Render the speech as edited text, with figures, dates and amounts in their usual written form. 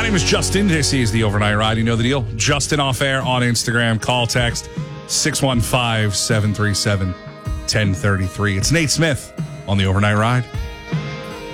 My name is Justin. This is the Overnight Ride. You know the deal. Justin off air on Instagram. Call, text 615-737-1033. It's Nate Smith on the Overnight Ride.